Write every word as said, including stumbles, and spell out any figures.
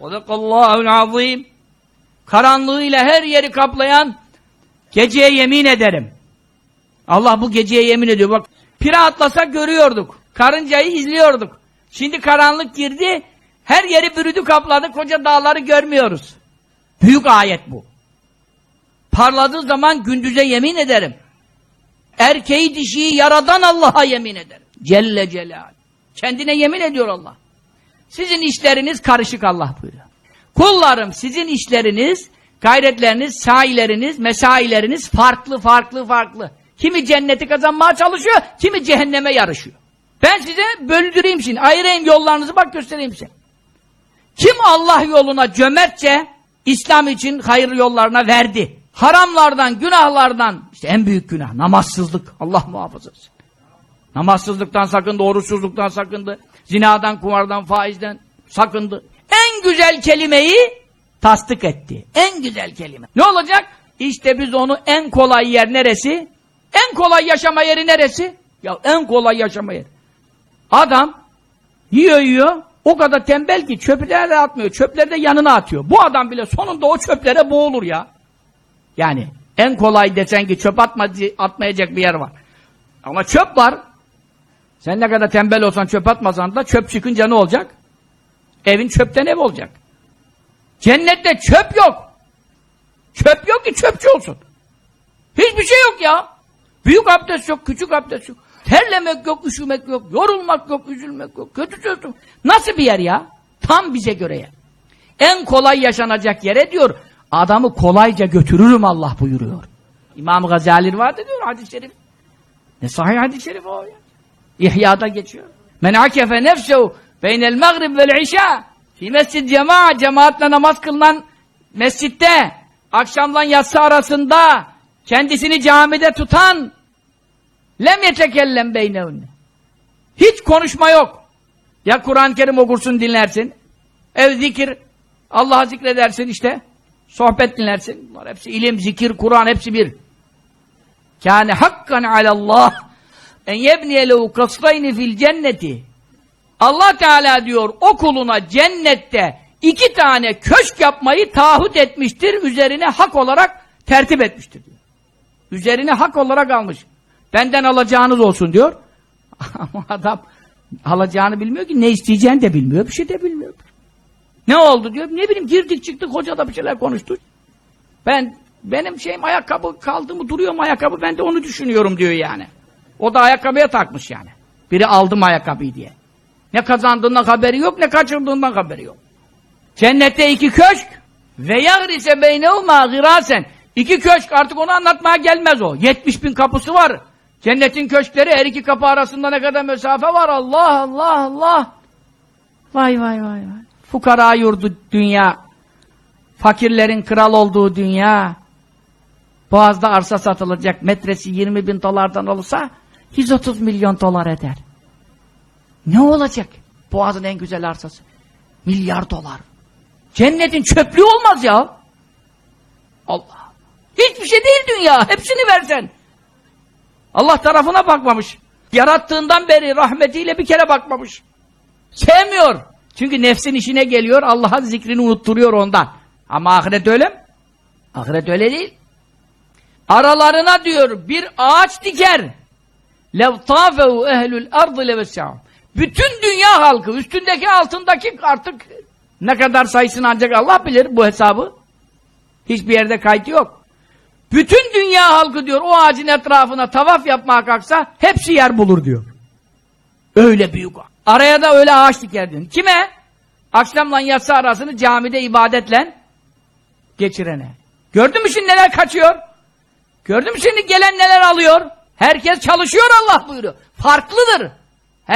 Sadakallahul azim. Karanlığıyla her yeri kaplayan geceye yemin ederim. Allah bu geceye yemin ediyor. Bak, pire atlasak görüyorduk. Karıncayı izliyorduk. Şimdi karanlık girdi, her yeri bürüdü kapladı, koca dağları görmüyoruz. Büyük ayet bu. Parladığı zaman gündüze yemin ederim. Erkeği dişiyi yaradan Allah'a yemin ederim. Celle Celal. Kendine yemin ediyor Allah. Sizin işleriniz karışık Allah buyuruyor. Kullarım, sizin işleriniz, gayretleriniz, sahileriniz, mesaileriniz farklı, farklı, farklı. Kimi cenneti kazanmaya çalışıyor, kimi cehenneme yarışıyor. Ben size böldüreyim şimdi, ayırayım yollarınızı, bak göstereyim size. Kim Allah yoluna cömertçe, İslam için hayır yollarına verdi. Haramlardan, günahlardan, işte en büyük günah, namazsızlık. Allah muhafaza etsin. Namazsızlıktan sakındı, oruçsuzluktan sakındı, zinadan, kumardan, faizden sakındı. En güzel kelimeyi tasdik etti. En güzel kelime. Ne olacak? İşte biz onu en kolay yer neresi? En kolay yaşama yeri neresi? Ya en kolay yaşama yeri. Adam yiyor yiyor, o kadar tembel ki çöplere atmıyor, çöpleri de yanına atıyor. Bu adam bile sonunda o çöplere boğulur ya. Yani en kolay desen ki çöp atma, atmayacak bir yer var. Ama çöp var. Sen ne kadar tembel olsan, çöp atmasan da çöp çıkınca ne olacak? Evin çöpten ev olacak. Cennette çöp yok. Çöp yok ki çöpçü olsun. Hiçbir şey yok ya. Büyük abdest yok, küçük abdest yok. Terlemek yok, üşümek yok, yorulmak yok, üzülmek yok, kötü söz yok. Nasıl bir yer ya? Tam bize göre yer. En kolay yaşanacak yere diyor, adamı kolayca götürürüm Allah buyuruyor. İmam Gazali vardı diyor hadis-i şerif. Ne sahih hadis-i şerif o ya. İhya'da geçiyor. Men akefe nefsehu beynel mağrib vel işa fi mescid cemaat, cemaatle namaz kılınan mescitte akşamdan yatsı arasında kendisini camide tutan lem yetekellem beynehunne. Hiç konuşma yok. Ya Kur'an-ı Kerim okursun, dinlersin. Ev zikir, Allah'ı zikredersin işte. Sohbet dinlersin. Bunlar hepsi ilim, zikir, Kur'an hepsi bir. Kâne hakkan alallah en yebniye lehu kasrayni fil cenneti. Allah Teala diyor o kuluna cennette iki tane köşk yapmayı taahhüt etmiştir. Üzerine hak olarak tertip etmiştir diyor. Üzerine hak olarak almış. Benden alacağınız olsun diyor. Ama adam alacağını bilmiyor ki, ne isteyeceğini de bilmiyor, bir şey de bilmiyor. Ne oldu diyor, ne bileyim girdik çıktık, hoca da bir şeyler konuştu. Ben, benim şeyim ayakkabı kaldı mı duruyor mu ayakkabı, ben de onu düşünüyorum diyor yani. O da ayakkabıya takmış yani. Biri aldım ayakkabıyı diye. Ne kazandığından haberi yok, ne kaçırdığından haberi yok. Cennette iki köşk ve yagrise beynehuma girasen. İki köşk, artık onu anlatmaya gelmez o. Yetmiş bin kapısı var. Cennetin köşkleri, her iki kapı arasında ne kadar mesafe var. Allah Allah Allah. Vay vay vay vay. Fukara yurdu dünya. Fakirlerin kral olduğu dünya. Boğaz'da arsa satılacak, metresi yirmi bin dolardan olursa yüz otuz milyon dolar eder. Ne olacak? Boğaz'ın en güzel arsası. Milyar dolar. Cennetin çöplüğü olmaz ya. Allah. Hiçbir şey değil dünya. Hepsini versen. Allah tarafına bakmamış. Yarattığından beri rahmetiyle bir kere bakmamış. Sevmiyor. Çünkü nefsin işine geliyor. Allah'ın zikrini unutturuyor ondan. Ama ahiret öyle mi? Ahiret öyle değil. Aralarına diyor bir ağaç diker. lev tâfehu ehlül ardı levessâhum. Bütün dünya halkı, üstündeki altındaki artık ne kadar sayısını ancak Allah bilir bu hesabı. Hiçbir yerde kayıt yok. Bütün dünya halkı diyor o ağacın etrafına tavaf yapmaya kalksa hepsi yer bulur diyor. Öyle büyük. Araya da öyle ağaç diker diyor. Kime? Akşamla yatsı arasını camide ibadetle geçirene. Gördün mü şimdi neler kaçıyor? Gördün mü şimdi gelen neler alıyor? Herkes çalışıyor Allah buyuruyor. Farklıdır.